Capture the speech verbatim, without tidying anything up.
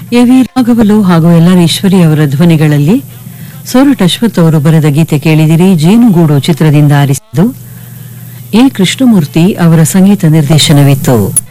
A V ರಾಘವಲು ಹಾಗೂ L R Eshwari ಅವರ ಧ್ವನಿಗಳಲ್ಲಿ ಸೋರಠ್ ಅಶ್ವಥ್ ಅವರು ಬರೆದ ಗೀತೆ ಕೇಳಿದಿರಿ. ಜೇನುಗೂಡು ಚಿತ್ರದಿಂದ ಆರಿಸಿದ್ದು ಎ ಕೃಷ್ಣಮೂರ್ತಿ ಅವರ ಸಂಗೀತ ನಿರ್ದೇಶನವಿತ್ತು.